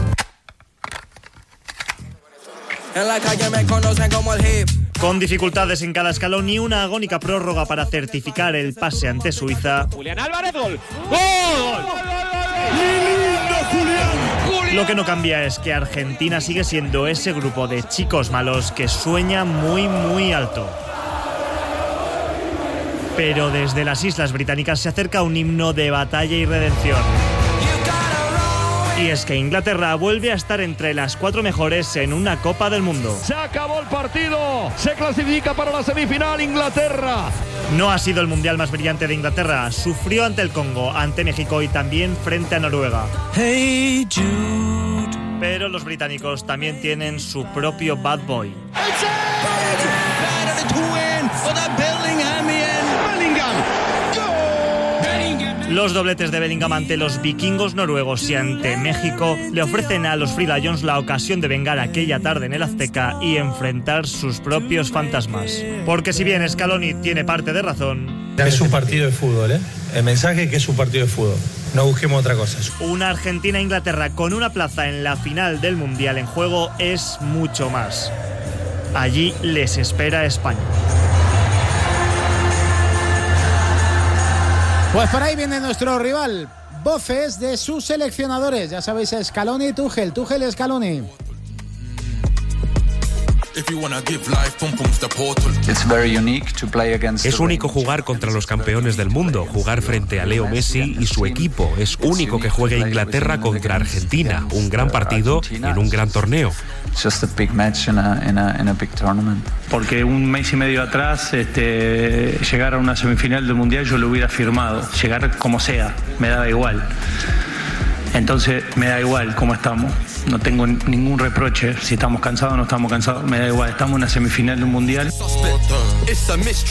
En la calle me conocen como el hip. Con dificultades en cada escalón y una agónica prórroga para certificar el pase ante Suiza. Julián Álvarez, gol. ¡Gol! Lo que no cambia es que Argentina sigue siendo ese grupo de chicos malos que sueña muy, muy alto. Pero desde las Islas Británicas se acerca un himno de batalla y redención. Y es que Inglaterra vuelve a estar entre las cuatro mejores en una Copa del Mundo. Se acabó el partido, se clasifica para la semifinal Inglaterra. No ha sido el mundial más brillante de Inglaterra. Sufrió ante el Congo, ante México y también frente a Noruega. Hey Jude. Pero los británicos también tienen su propio bad boy. Los dobletes de Bellingham ante los vikingos noruegos y ante México le ofrecen a los Free Lions la ocasión de vengar aquella tarde en el Azteca y enfrentar sus propios fantasmas. Porque si bien Scaloni tiene parte de razón... Es un partido de fútbol, ¿eh? El mensaje es que es un partido de fútbol. No busquemos otra cosa. Una Argentina-Inglaterra con una plaza en la final del Mundial en juego es mucho más. Allí les espera España. Pues por ahí viene nuestro rival. Voces de sus seleccionadores. Ya sabéis, Scaloni y Tuchel. Tuchel y Scaloni. Es único jugar contra los campeones del mundo, jugar frente a Leo Messi y su equipo. Es único que juegue Inglaterra contra Argentina, un gran partido en un gran torneo. Porque un mes y medio atrás, este, llegar a una semifinal del Mundial yo lo hubiera firmado, llegar como sea, me daba igual. Entonces me da igual cómo estamos, no tengo ningún reproche, si estamos cansados o no estamos cansados, me da igual, estamos en una semifinal de un mundial.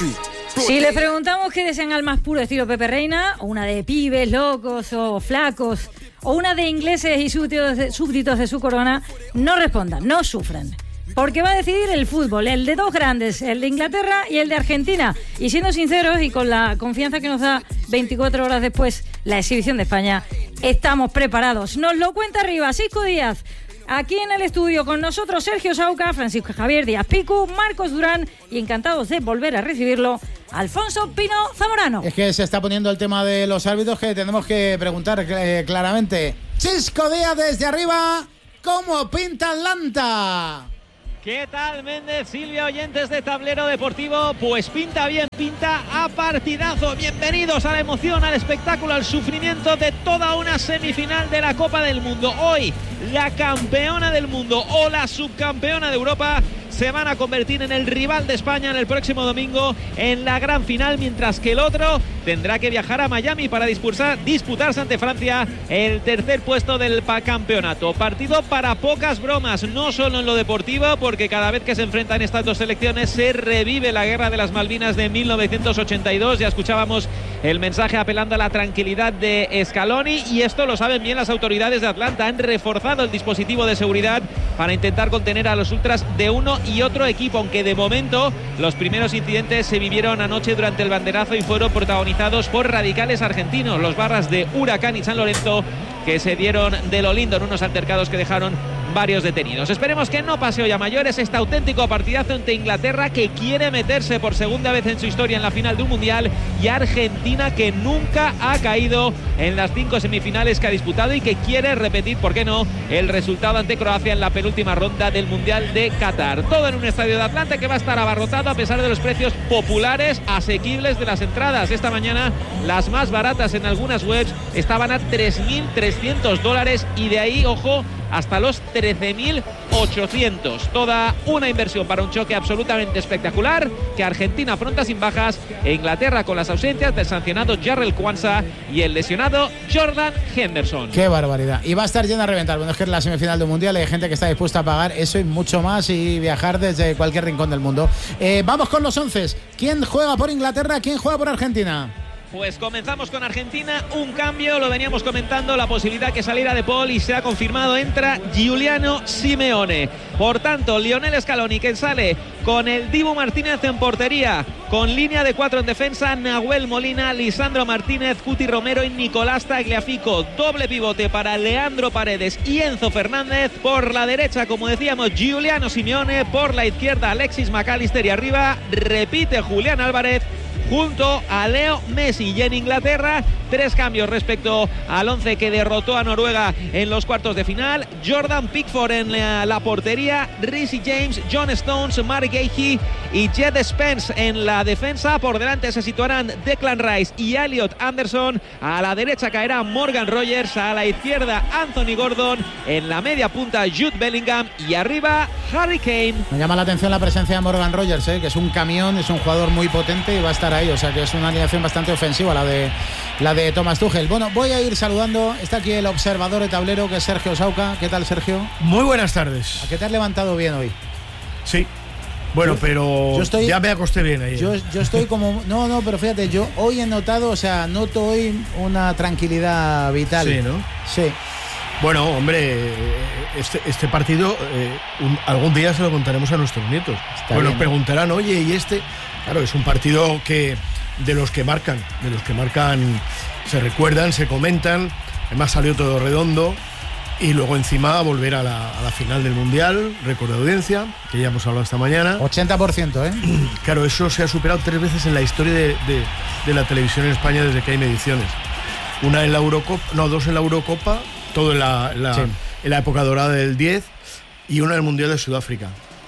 Si les preguntamos qué desean al más puro estilo Pepe Reina, o una de pibes, locos o flacos, o una de ingleses y súbditos de, súbditos de su corona, no respondan, no sufran. Porque va a decidir el fútbol, el de dos grandes, el de Inglaterra y el de Argentina. Y siendo sinceros y con la confianza que nos da veinticuatro horas después la exhibición de España, estamos preparados. Nos lo cuenta arriba Cisco Díaz. Aquí en el estudio con nosotros Sergio Sauca, Francisco Javier Díaz Picu, Marcos Durán y encantados de volver a recibirlo, Alfonso Pino Zamorano. Es que se está poniendo el tema de los árbitros que tenemos que preguntar eh, claramente. Cisco Díaz desde arriba, ¿cómo pinta Atlanta? ¿Qué tal, Méndez, Silvia, oyentes de Tablero Deportivo? Pues pinta bien, pinta a partidazo. Bienvenidos a la emoción, al espectáculo, al sufrimiento de toda una semifinal de la Copa del Mundo. Hoy, la campeona del mundo o la subcampeona de Europa se van a convertir en el rival de España en el próximo domingo en la gran final, mientras que el otro tendrá que viajar a Miami para disputar, disputarse ante Francia el tercer puesto del campeonato. Partido para pocas bromas, no solo en lo deportivo, porque cada vez que se enfrentan estas dos selecciones se revive la guerra de las Malvinas de mil novecientos ochenta y dos. Ya escuchábamos el mensaje apelando a la tranquilidad de Scaloni, y esto lo saben bien las autoridades de Atlanta. Han reforzado el dispositivo de seguridad para intentar contener a los ultras de uno y otro equipo, aunque de momento los primeros incidentes se vivieron anoche durante el banderazo y fueron protagonizados por radicales argentinos, los barras de Huracán y San Lorenzo, que se dieron de lo lindo en unos altercados que dejaron varios detenidos. Esperemos que no pase hoy a mayores este auténtico partidazo ante Inglaterra, que quiere meterse por segunda vez en su historia en la final de un mundial, y Argentina, que nunca ha caído en las cinco semifinales que ha disputado y que quiere repetir, ¿por qué no?, el resultado ante Croacia en la penúltima ronda del mundial de Qatar. Todo en un estadio de Atlanta que va a estar abarrotado a pesar de los precios populares, asequibles de las entradas. Esta mañana las más baratas en algunas webs estaban a tres mil trescientos dólares y de ahí, ojo, hasta los trece mil ochocientos. Toda una inversión para un choque absolutamente espectacular que Argentina afronta sin bajas e Inglaterra con las ausencias del sancionado Jarrell Quansah y el lesionado Jordan Henderson. Qué barbaridad. Y va a estar llena a reventar. Bueno, es que es la semifinal del mundial, hay gente que está dispuesta a pagar eso y mucho más y viajar desde cualquier rincón del mundo. Eh, vamos con los once. ¿Quién juega por Inglaterra? ¿Quién juega por Argentina? Pues comenzamos con Argentina, un cambio, lo veníamos comentando, la posibilidad que saliera De Paul y se ha confirmado, entra Giuliano Simeone. Por tanto, Lionel Scaloni, que sale con el Dibu Martínez en portería, con línea de cuatro en defensa, Nahuel Molina, Lisandro Martínez, Cuti Romero y Nicolás Tagliafico. Doble pivote para Leandro Paredes y Enzo Fernández. Por la derecha, como decíamos, Giuliano Simeone, por la izquierda Alexis McAllister y arriba repite Julián Álvarez junto a Leo Messi. Y en Inglaterra, tres cambios respecto al once que derrotó a Noruega en los cuartos de final. Jordan Pickford en la, la portería, Reece James, John Stones, Mark Gahey y Jed Spence en la defensa. Por delante se situarán Declan Rice y Elliot Anderson. A la derecha caerá Morgan Rogers, a la izquierda Anthony Gordon, en la media punta Jude Bellingham y arriba Harry Kane. Me llama la atención la presencia de Morgan Rogers, ¿eh? que es un camión, es un jugador muy potente y va a estar ahí, o sea que es una alineación bastante ofensiva la de la de Thomas Tuchel. Bueno, voy a ir saludando, está aquí el observador de tablero, que es Sergio Sauca. ¿Qué tal, Sergio? Muy buenas tardes. ¿A qué te has levantado bien hoy? Sí. Bueno, yo, pero yo estoy, ya me acosté bien ayer. Yo, yo estoy como... No, no, pero fíjate, yo hoy he notado, o sea, noto hoy una tranquilidad vital. Sí, ¿no? Sí. Bueno, hombre, este, este partido eh, un, algún día se lo contaremos a nuestros nietos. Está bueno, bien, nos preguntarán, oye, ¿y este? Claro, es un partido que de los que marcan, de los que marcan, se recuerdan, se comentan, además salió todo redondo. Y luego encima volver a la, a la final del Mundial, récord de audiencia, que ya hemos hablado esta mañana. ochenta por ciento, ¿eh? Claro, eso se ha superado tres veces en la historia de, de, de la televisión en España desde que hay mediciones. Una en la Eurocopa, no, dos en la Eurocopa, todo en la, la, sí. en la época dorada del diez, y una en el Mundial de Sudáfrica.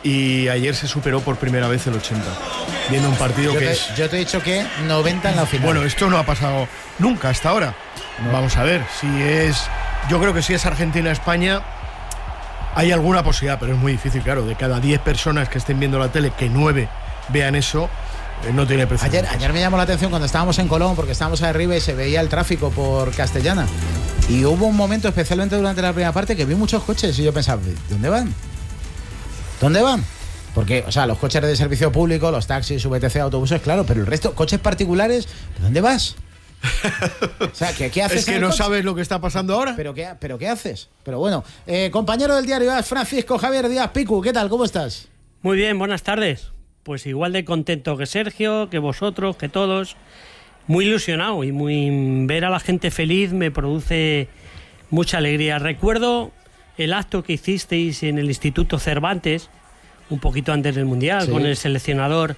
Y ayer se superó por primera vez el ochenta, viendo un partido yo que te, es... Yo te he dicho que noventa en la final. Bueno, esto no ha pasado nunca hasta ahora. No. Vamos a ver, si es... Yo creo que si es Argentina-España hay alguna posibilidad, pero es muy difícil, claro. De cada diez personas que estén viendo la tele, que nueve vean eso, eh, no tiene precedentes. Ayer, ayer me llamó la atención cuando estábamos en Colón, porque estábamos arriba y se veía el tráfico por Castellana. Y hubo un momento, especialmente durante la primera parte, que vi muchos coches y yo pensaba, ¿dónde van? ¿Dónde van? Porque, o sea, los coches de servicio público, los taxis, V T C, autobuses, claro, pero el resto, coches particulares, ¿dónde vas? O sea, ¿qué, qué haces? Es que no sabes lo que está pasando ahora. ¿Pero qué, pero qué haces? Pero bueno, eh, compañero del diario AS, Francisco Javier Díaz Picu, ¿qué tal? ¿Cómo estás? Muy bien, buenas tardes. Pues igual de contento que Sergio, que vosotros, que todos. Muy ilusionado y muy ver a la gente feliz me produce mucha alegría. Recuerdo el acto que hicisteis en el Instituto Cervantes, un poquito antes del Mundial, sí, con el seleccionador,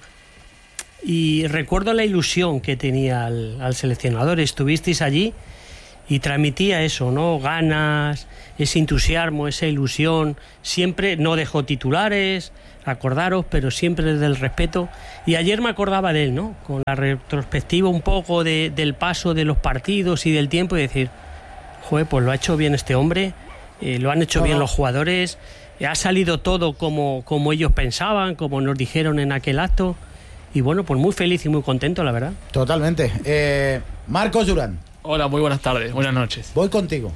y recuerdo la ilusión que tenía al, al seleccionador. Estuvisteis allí y transmitía eso, ¿no? Ganas, ese entusiasmo, esa ilusión. Siempre no dejó titulares, acordaros, pero siempre desde el respeto. Y ayer me acordaba de él, ¿no? Con la retrospectiva un poco de, del paso de los partidos y del tiempo, y decir, joder, pues lo ha hecho bien este hombre, eh, lo han hecho no, bien los jugadores. Ha salido todo como, como ellos pensaban, como nos dijeron en aquel acto. Y bueno, pues muy feliz y muy contento, la verdad. Totalmente. Eh, Marcos Durán. Hola, muy buenas tardes, buenas noches. Voy contigo.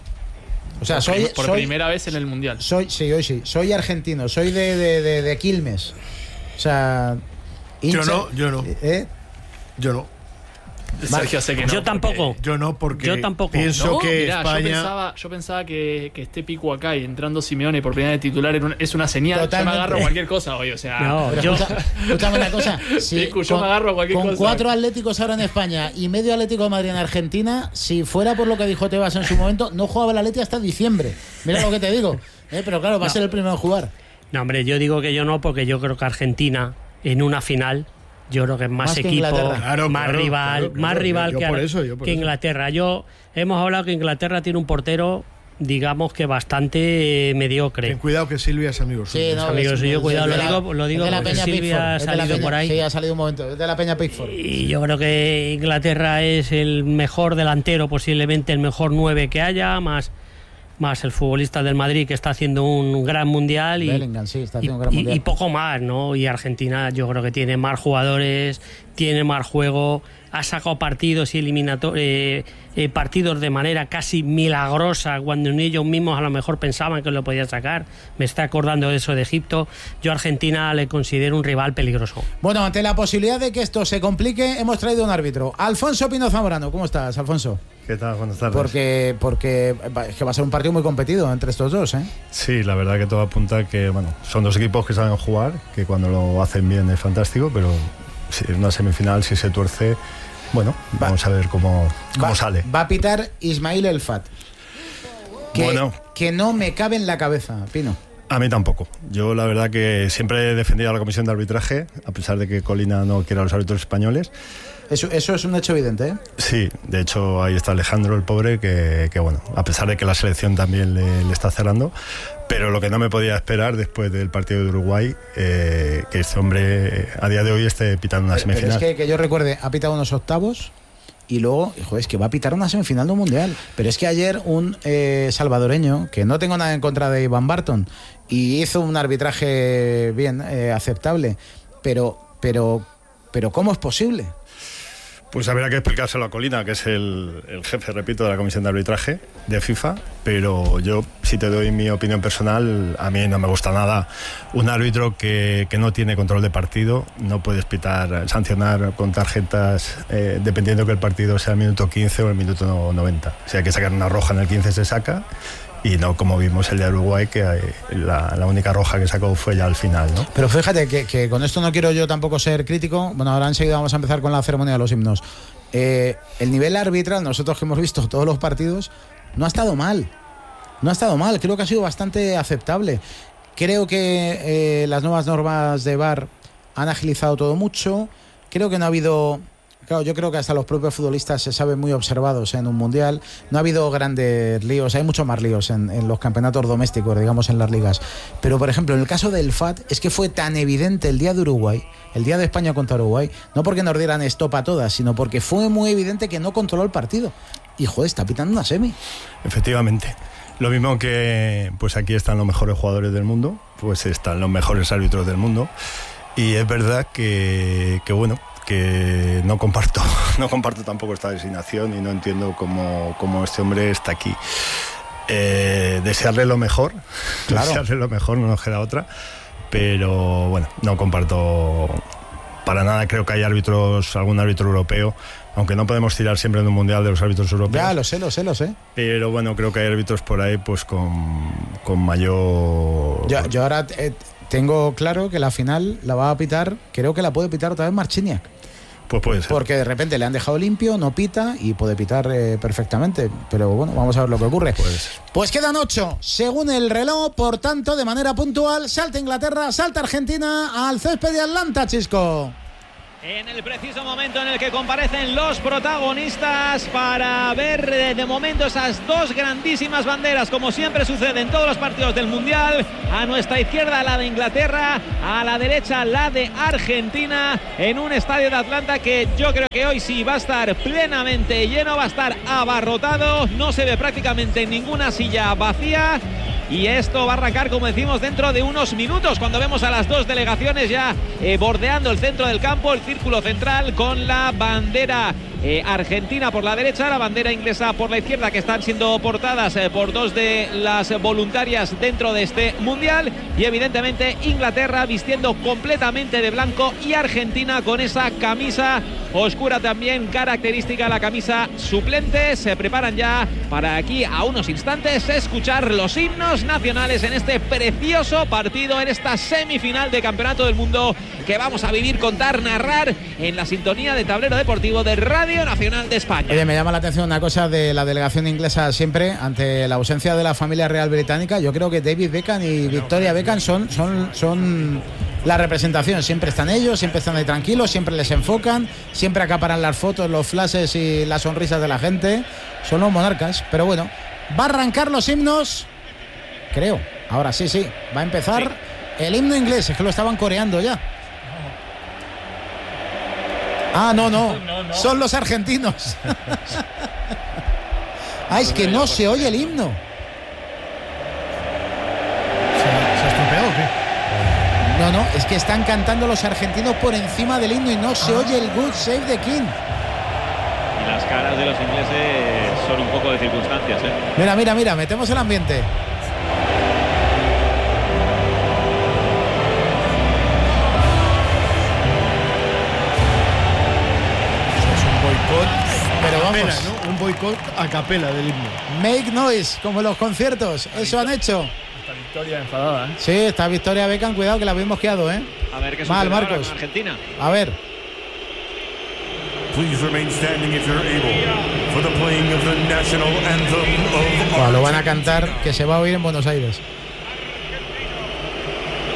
O sea, por soy... Prim por soy, primera vez en el Mundial. Soy, sí, hoy sí. Soy argentino, soy de, de, de, de Quilmes. O sea... Hincha, yo no, yo no. ¿Eh? Yo no. Sergio, sé que no. Yo tampoco. Yo no, porque yo tampoco. pienso no, que mirá, España... Yo pensaba, yo pensaba que, que esté Pico acá y entrando Simeone por primera vez de titular una, es una señal. Totalmente. Yo me agarro a cualquier cosa hoy, o sea... No, yo... Escúchame una cosa. Si Pico, yo con, me agarro a cualquier con cosa. Con cuatro atléticos ahora en España y medio Atlético de Madrid en Argentina, si fuera por lo que dijo Tebas en su momento, no jugaba el Atleti hasta diciembre. Mira lo que te digo. ¿Eh? Pero claro, va no. a ser el primero en jugar. No, hombre, yo digo que yo no, porque yo creo que Argentina en una final... Yo creo que es más, más equipo, claro, más claro, rival, claro, claro, más rival yo que, por eso, yo por que eso. Inglaterra. Yo hemos hablado que Inglaterra tiene un portero, digamos que bastante eh, mediocre. Ten cuidado que Silvia es amigo suyo. Sí, no, amigo es, suyo, cuidado, lo la, digo, lo digo porque Silvia ha salido Peña, por ahí. Sí, ha salido un momento, es de la Peña Pickford. Y yo creo que Inglaterra es el mejor delantero, posiblemente el mejor nueve que haya, más más el futbolista del Madrid que está haciendo un gran mundial y, Bellingham, sí, está haciendo y, un gran mundial. Y, y poco más, ¿no? Y Argentina yo creo que tiene más jugadores, tiene más juego, ha sacado partidos y eliminatorios, eh, eh, partidos de manera casi milagrosa cuando ni ellos mismos a lo mejor pensaban que lo podían sacar. Me está acordando de eso de Egipto. Yo a Argentina le considero un rival peligroso. Bueno, ante la posibilidad de que esto se complique, hemos traído un árbitro. Alfonso Pino Zamorano, ¿cómo estás, Alfonso? ¿Qué tal? Buenas tardes. Porque, porque es que va a ser un partido muy competido entre estos dos, ¿eh? Sí, la verdad que todo apunta que, bueno, son dos equipos que saben jugar, que cuando lo hacen bien es fantástico, pero si en una semifinal, si se tuerce, bueno, va. vamos a ver cómo, cómo va, sale. Va a pitar Ismail El Fat. Que, bueno. que no me cabe en la cabeza, Pino. A mí tampoco. Yo la verdad que siempre he defendido a la comisión de arbitraje, a pesar de que Colina no quiera a los árbitros españoles. Eso, eso es un hecho evidente, ¿eh? Sí, de hecho ahí está Alejandro, el pobre, que, que bueno, a pesar de que la selección también le, le está cerrando, pero lo que no me podía esperar después del partido de Uruguay, eh, que este hombre a día de hoy esté pitando una pero, semifinal. Pero es que, que yo recuerde, ha pitado unos octavos y luego, joder, es que va a pitar una semifinal de un mundial. Pero es que ayer un eh, salvadoreño, que no tengo nada en contra de Ivan Barton, y hizo un arbitraje bien, eh, aceptable, pero, pero, pero ¿cómo es posible? Pues habrá que explicárselo a Colina, que es el, el jefe, repito, de la comisión de arbitraje de FIFA, pero yo, si te doy mi opinión personal, a mí no me gusta nada un árbitro que, que no tiene control de partido. No puedes pitar, sancionar con tarjetas eh, dependiendo que el partido sea el minuto quince o el minuto noventa. Si hay que sacar una roja en el quince, se saca. Y no como vimos el de Uruguay, que la, la única roja que sacó fue ya al final, ¿no? Pero fíjate que, que con esto no quiero yo tampoco ser crítico. Bueno, ahora enseguida vamos a empezar con la ceremonia de los himnos. Eh, el nivel arbitral, nosotros que hemos visto todos los partidos, no ha estado mal. No ha estado mal, creo que ha sido bastante aceptable. Creo que eh, las nuevas normas de V A R han agilizado todo mucho. Creo que no ha habido... Claro, yo creo que hasta los propios futbolistas se saben muy observados en un mundial. No ha habido grandes líos, hay muchos más líos en, en los campeonatos domésticos, digamos, en las ligas. Pero, por ejemplo, en el caso del F A T, es que fue tan evidente el día de Uruguay, el día de España contra Uruguay, no porque nos dieran stop a todas, sino porque fue muy evidente que no controló el partido. Y, joder, está pitando una semi. Efectivamente. Lo mismo que, pues aquí están los mejores jugadores del mundo, pues están los mejores árbitros del mundo. Y es verdad que, que bueno... que no comparto no comparto tampoco esta designación y no entiendo cómo, cómo este hombre está aquí. Eh, desearle lo mejor, claro. desearle lo mejor, no nos queda otra, pero bueno, no comparto para nada. Creo que hay árbitros, algún árbitro europeo, aunque no podemos tirar siempre en un mundial de los árbitros europeos. Ya, lo sé, lo sé, lo sé. Pero bueno, creo que hay árbitros por ahí pues con, con mayor... Yo, yo ahora eh, tengo claro que la final la va a pitar, creo que la puede pitar otra vez Marciniak. Pues puede ser. Porque de repente le han dejado limpio, no pita y puede pitar eh, perfectamente. Pero bueno, vamos a ver lo que ocurre. Pues, pues quedan ocho, según el reloj. Por tanto, de manera puntual, salta Inglaterra, salta Argentina al césped de Atlanta, Chisco. En el preciso momento en el que comparecen los protagonistas para ver de, de momento esas dos grandísimas banderas, como siempre sucede en todos los partidos del Mundial. A nuestra izquierda la de Inglaterra, a la derecha la de Argentina, en un estadio de Atlanta que yo creo que hoy sí va a estar plenamente lleno, va a estar abarrotado, no se ve prácticamente ninguna silla vacía. Y esto va a arrancar, como decimos, dentro de unos minutos, cuando vemos a las dos delegaciones ya eh, bordeando el centro del campo, el círculo central, con la bandera eh, argentina por la derecha, la bandera inglesa por la izquierda, que están siendo portadas eh, por dos de las voluntarias dentro de este Mundial. Y evidentemente Inglaterra vistiendo completamente de blanco y Argentina con esa camisa oscura también, característica, la camisa suplente. Se preparan ya para aquí a unos instantes escuchar los himnos nacionales en este precioso partido, en esta semifinal de Campeonato del Mundo que vamos a vivir, contar, narrar en la sintonía de Tablero Deportivo de Radio Nacional de España. Oye, me llama la atención una cosa de la delegación inglesa siempre, ante la ausencia de la familia real británica. Yo creo que David Beckham y Victoria Beckham son, son, son la representación. Siempre están ellos, siempre están ahí tranquilos, siempre les enfocan, siempre acaparan las fotos, los flashes y las sonrisas de la gente. Son los monarcas, pero bueno, va a arrancar los himnos. Creo, ahora sí, sí, va a empezar sí. El himno inglés, es que lo estaban coreando ya. Ah, no, no, no, no. Son los argentinos. Ah, es que no se oye el himno. ¿Se, se estropeó o qué? No, no, es que están cantando los argentinos por encima del himno y no se ah. oye el God Save the King. Y las caras de los ingleses son un poco de circunstancias, ¿eh? Mira, mira, mira, metemos el ambiente. Pero vamos, capela, ¿no? Un boicot a capela del himno. Make noise, como los conciertos. Esta Eso han hecho. Esta Victoria enfadada, ¿eh? Sí, esta Victoria Beckham, cuidado que la habéis mosqueado, ¿eh? A ver qué sucede Mal, ahora Marcos. con Argentina. A ver. Please remain standing if you're able for the playing of the national anthem of Bueno, lo van a cantar, que se va a oír en Buenos Aires.